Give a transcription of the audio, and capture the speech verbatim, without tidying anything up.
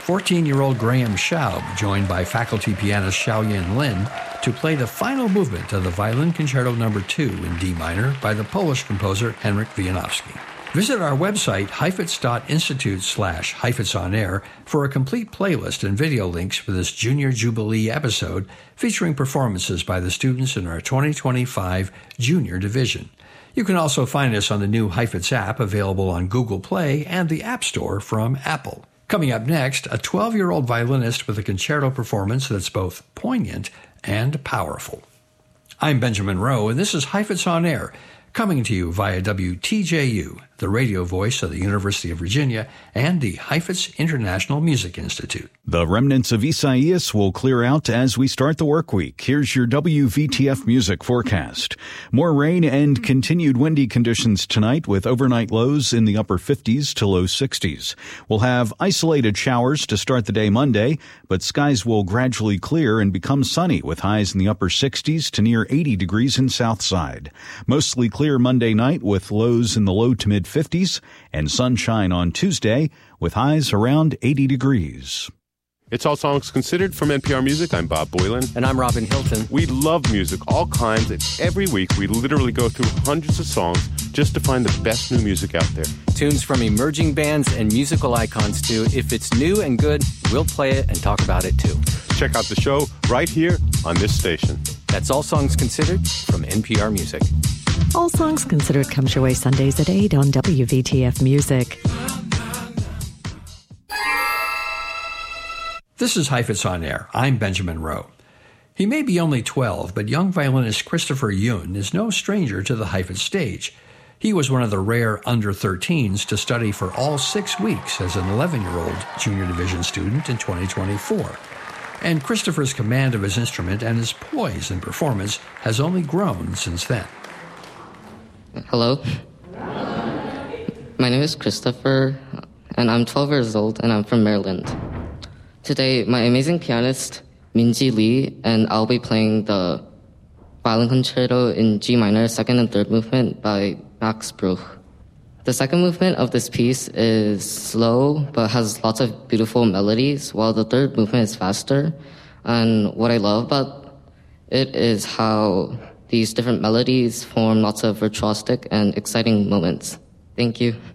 fourteen-year-old Graham Schaub, joined by faculty pianist Xiaoyan Lin, to play the final movement of the Violin Concerto Number two in D minor by the Polish composer Henryk Wijanowski. Visit our website, heifetz.institute slash Heifetz on Air, for a complete playlist and video links for this Junior Jubilee episode featuring performances by the students in our twenty twenty-five Junior Division. You can also find us on the new Heifetz app available on Google Play and the App Store from Apple. Coming up next, a twelve-year-old violinist with a concerto performance that's both poignant and powerful. I'm Benjamin Rowe, and this is Heifetz on Air, coming to you via W T J U, the radio voice of the University of Virginia, and the Heifetz International Music Institute. The remnants of Isaias will clear out as we start the work week. Here's your W V T F music forecast. More rain and continued windy conditions tonight with overnight lows in the upper fifties to low sixties. We'll have isolated showers to start the day Monday, but skies will gradually clear and become sunny with highs in the upper sixties to near eighty degrees in Southside. Mostly clear Monday night with lows in the low to mid fifties and sunshine on Tuesday with highs around eighty degrees. It's All Songs Considered from N P R Music. I'm Bob Boylan. And I'm Robin Hilton. We love music, all kinds, and every week we literally go through hundreds of songs just to find the best new music out there. Tunes from emerging bands and musical icons too. If it's new and good, we'll play it and talk about it too. Check out the show right here on this station. That's All Songs Considered from N P R Music. All Songs Considered comes your way Sundays at eight on W V T F Music. This is Heifetz on Air. I'm Benjamin Rowe. He may be only twelve, but young violinist Christopher Yoon is no stranger to the Heifetz stage. He was one of the rare under thirteens to study for all six weeks as an eleven-year-old junior division student in twenty twenty-four. And Christopher's command of his instrument and his poise and performance has only grown since then. Hello. My name is Christopher, and I'm twelve years old, and I'm from Maryland. Today, my amazing pianist, Minji Lee, and I'll be playing the Violin Concerto in G minor, second and third movement by Max Bruch. The second movement of this piece is slow, but has lots of beautiful melodies, while the third movement is faster. And what I love about it is how these different melodies form lots of virtuosic and exciting moments. Thank you.